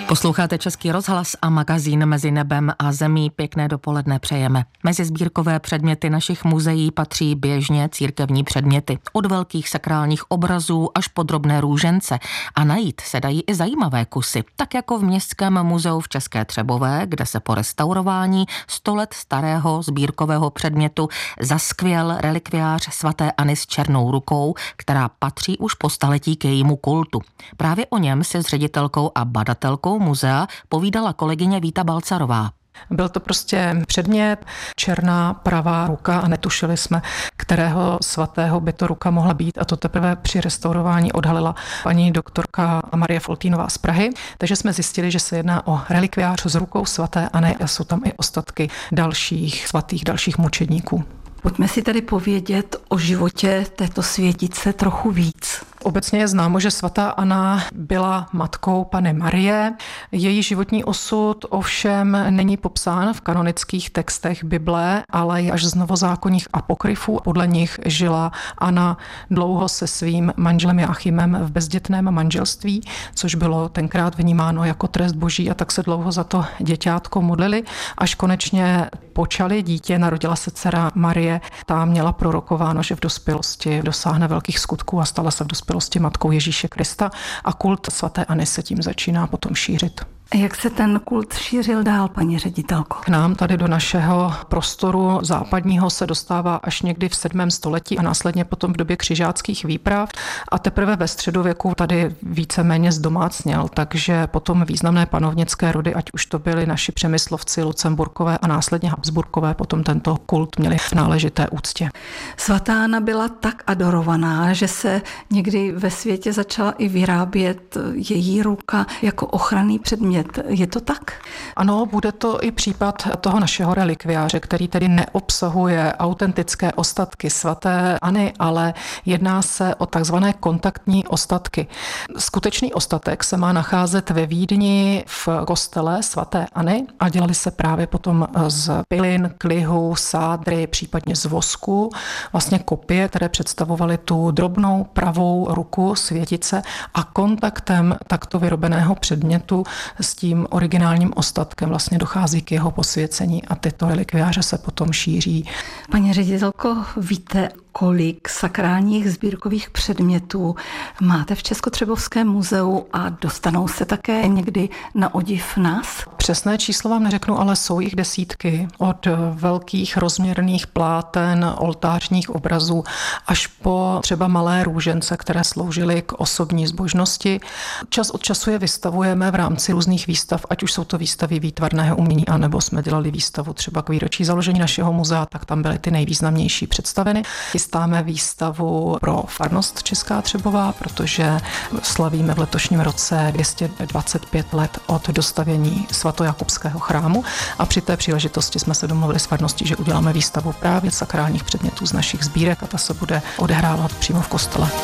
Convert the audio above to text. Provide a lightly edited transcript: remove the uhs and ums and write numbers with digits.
Posloucháte Český rozhlas a magazín Mezi nebem a zemí. Pěkné dopoledne přejeme. Mezi sbírkové předměty našich muzeí patří běžně církevní předměty. Od velkých sakrálních obrazů až po drobné růžence. A najít se dají i zajímavé kusy. Tak jako v Městském muzeu v České Třebové, kde se po restaurování 100 let starého sbírkového předmětu zaskvěl relikviář svaté Anny s černou rukou, která patří už po staletí k jejímu kultu. Právě o něm se s ředitelkou a badatelkou muzea povídala kolegyně Víta Balcarová. Byl to prostě předmět, černá pravá ruka a netušili jsme, kterého svatého by to ruka mohla být, a to teprve při restaurování odhalila paní doktorka Marie Foltínová z Prahy. Takže jsme zjistili, že se jedná o relikviář s rukou svaté Anny a jsou tam i ostatky dalších svatých, dalších mučedníků. Pojďme si tedy povědět o životě této světice trochu víc. Obecně je známo, že svatá Anna byla matkou Panny Marie. Její životní osud ovšem není popsán v kanonických textech Bible, ale je až z novozákonních apokryfů. Podle nich žila Anna dlouho se svým manželem Joachimem v bezdětném manželství, což bylo tenkrát vnímáno jako trest boží, a tak se dlouho za to děťátko modlili, až konečně počali dítě, narodila se dcera Marie. Ta měla prorokováno, že v dospělosti dosáhne velkých skutků a stala se v dospělosti matkou Ježíše Krista, a kult svaté Anny se tím začíná potom šířit. Jak se ten kult šířil dál, paní ředitelko? K nám tady do našeho prostoru západního se dostává až někdy v 7. století a následně potom v době křižáckých výprav, a teprve ve středověku tady víceméně zdomácněl, takže potom významné panovnické rody, ať už to byli naši Přemyslovci, Lucemburkové a následně Habsburkové, potom tento kult měli v náležité úctě. Svatá Anna byla tak adorovaná, že se někdy ve světě začala i vyrábět její ruka jako ochranný předmět. Je to tak? Ano, bude to i případ toho našeho relikviáře, který tedy neobsahuje autentické ostatky svaté Anny, ale jedná se o takzvané kontaktní ostatky. Skutečný ostatek se má nacházet ve Vídni v kostele svaté Anny a dělali se právě potom z pilin, klihu, sádry, případně z vosku, vlastně kopie, které představovaly tu drobnou pravou ruku světice, a kontaktem takto vyrobeného předmětu s tím originálním ostatkem vlastně dochází k jeho posvěcení a tyto relikviáře se potom šíří. Paní ředitelko, víte, kolik sakrálních sbírkových předmětů máte v Českotřebovském muzeu a dostanou se také někdy na odiv nás? Přesné číslo vám neřeknu, ale jsou jich desítky. Od velkých rozměrných pláten, oltářních obrazů až po třeba malé růžence, které sloužily k osobní zbožnosti. Čas od času je vystavujeme v rámci různých výstav, ať už jsou to výstavy výtvarného umění, anebo jsme dělali výstavu třeba k výročí založení našeho muzea, tak tam byly ty nejvýznamnější představeny. Chystáme výstavu pro farnost Česká Třebová, protože slavíme v letošním roce 225 let od dostavění svatojakubského chrámu, a při té příležitosti jsme se domluvili s farností, že uděláme výstavu právě sakrálních předmětů z našich sbírek, a ta se bude odehrávat přímo v kostele.